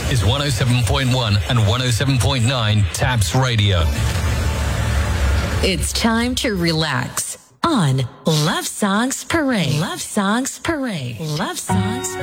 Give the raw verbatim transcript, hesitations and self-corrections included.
is one oh seven point one and one oh seven point nine Taps Radio. It's time to relax on Love Songs Parade. Love Songs Parade. Love Songs